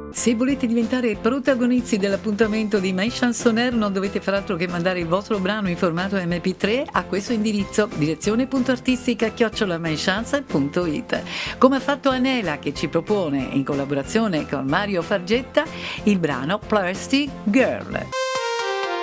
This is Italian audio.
Se volete diventare protagonisti dell'appuntamento di My Chansonaire non dovete far altro che mandare il vostro brano in formato MP3 a questo indirizzo: direzione.artistica@mychance.it, come ha fatto Anela, che ci propone in collaborazione con Mario Fargetta il brano Plastic Girl.